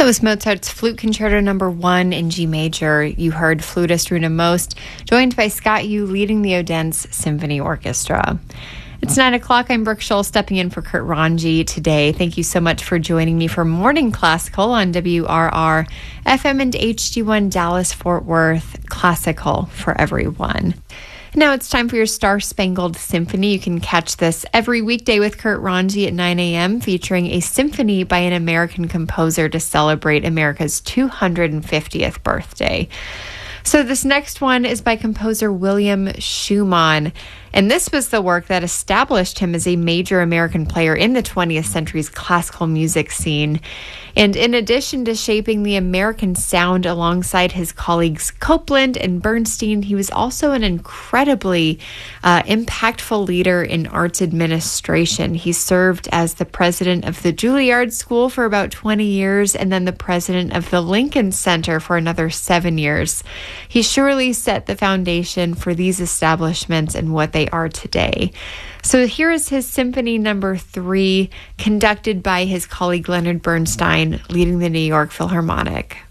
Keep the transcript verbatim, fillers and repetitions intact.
was Mozart's Flute Concerto number one in G major. You heard flutist Runa Most, joined by Scott Yu leading the Odense Symphony Orchestra. It's nine o'clock. I'm Brooke Scholl stepping in for Kurt Ranji today. Thank you so much for joining me for Morning Classical on W R R F M and H D one Dallas-Fort Worth. Classical for everyone. Now it's time for your Star Spangled Symphony. You can catch this every weekday with Kurt Ranji at nine a.m. featuring a symphony by an American composer to celebrate America's two hundred fiftieth birthday. So this next one is by composer William Schumann, and this was the work that established him as a major American player in the twentieth century's classical music scene. And in addition to shaping the American sound alongside his colleagues Copland and Bernstein, he was also an incredibly uh, impactful leader in arts administration. He served as the president of the Juilliard School for about twenty years and then the president of the Lincoln Center for another seven years. He surely set the foundation for these establishments and what they are today. So here is his Symphony Number Three, conducted by his colleague Leonard Bernstein, leading the New York Philharmonic.